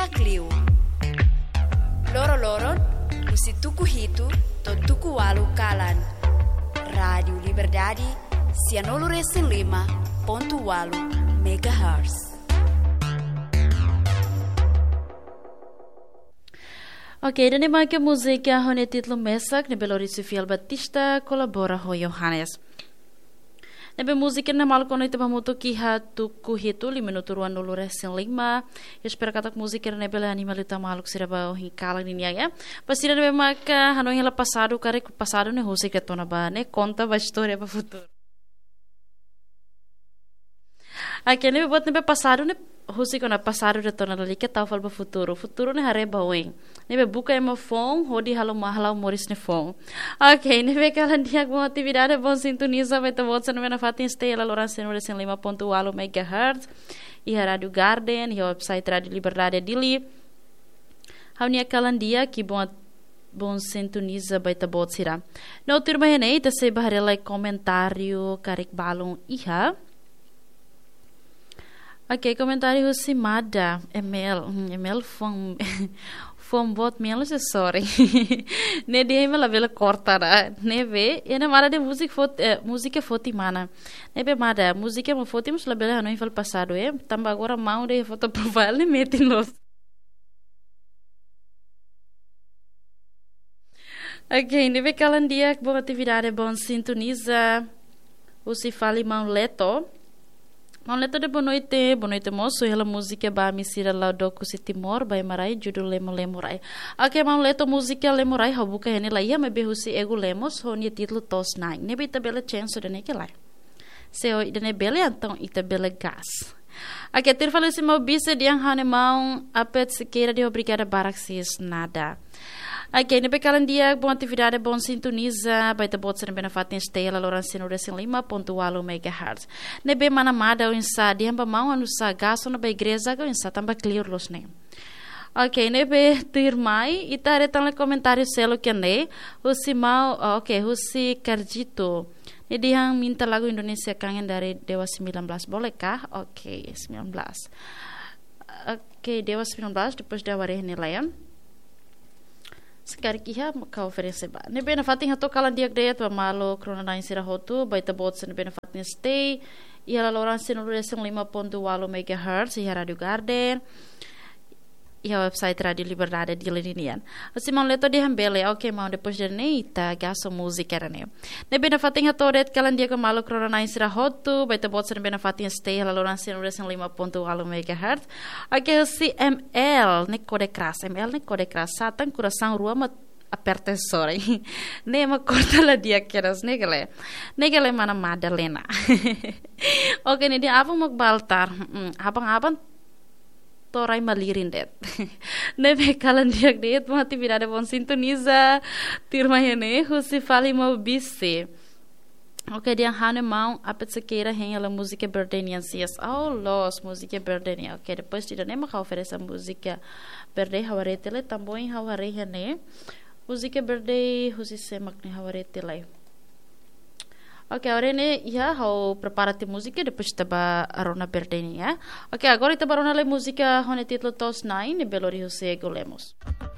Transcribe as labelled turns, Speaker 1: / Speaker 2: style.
Speaker 1: Música Clio. Loro-loron, musi tuku hitu, to tuku walu kalan. Rádio Liberdade, 105.8 MHz.
Speaker 2: Ok, dan ima que música hone título Mesak, ne Belo Fiel Batista, colabora com Johannes. Nebe música na mal kono itaba moto kiha tuku hitu 5 minuto ruan dulu resen 5. Espero kata música nebe la animalita maluk siraba hinkala niya ya. Pasti nebe maka hano hela passado kare passado ne hose que tona ba ne conta ba história ba futuro. Aqui nebe bot nebe passado ne hose que na passado de tona ali que tal fal ba futuro. Futuro ne hare ba wen. Nebe buka ema phone, hodi halo mahala moris ne phone. Ok, nebe kalan dia com atividade bom sintoniza vai ter voz na fatin stela Lourenço 5.8 MHz e a Rádio Garden e o website Rádio Liberdade Dili. Haunia kalan dia que bom sintoniza vai ter voz sira. No turma hene ita se baharela comentário karek balon iha. Ok, comentário husimada email from bot menos sorry. Ne dia me la vela corta da. Ne ve, ena mara de música foti mana. Ne be mada, música mo foti mus la bela hano infal passado tamba agora mau de foto profile ne metin los. Ok, ne ve kalan dia boa atividade bom sintoniza. Usi fali Mauleto. Mauleto de boa noite moço. Ela música ba misira lá do Kusi Timor, ba marai judul lemorai. Ok, Mauleto música lemorai ha buka hene lá ia me behusi ego lemos ho ni título tos nai. Ne be tabela chance de ne que lá. Se o de ne bele então ita bele gas. Ok, ter falo se mau bisa diang hane mau apet sequeira de obrigada baraxis nada. Ok, nebe kalan dia bom atividade bom sintoniza baita botsa nebe na fatin stela Lourenço 5.8 MHz. Nebe manamada o insa diamba mau anu sa gaso na ba igreja o insa tamba clear los ne. Ok, nebe tirmai itare tan le comentário selo que ande husi mau ok husi Carjito. Ne dihang minta lagu Indonesia kangen dari Dewa 19 boleh kah? Ok, 19. Ok, Dewa 19 depois da wareh nilai sekarang kia kau oferece ba. Nebe na fatin hato kalan dia gdea tu malo krona na insira hotu baita botsa nebe na fatin stay ia la Lourenço 5.8 MHz ia Radio Garden ia website Radio Liberdade di Linian. Assim Mauleto de hambele, ok mau depois de neita gaso música rane. Nebe na fatin hato red kalan dia malo krona na insira hotu baita botsa nebe na fatin stay ia la Lourenço 5.8 MHz. Ok si ML ne kode kras satan coração rua ma aperta sore. Ne ma corta la dia keras negele mana Madalena. Ok ne dia apa mak baltar. Abang torai malirin det. Nebe kalan dia det ma atividade bom sintoniza turma hene husi fali mau bise. Ok, dia hane mau apet sequeira hen ela música berdenian sias. Oh, los música berdenia. Ok, depois de nem mais oferecer música berde hawarete le também haware hene. Música berde husi semak ne hawarete le. Ok, agora ne ia hau prepara-te música depois taba arona berdenia. Ok, agora taba arona le música hone título tos 9 ne Belo Rio Lemos.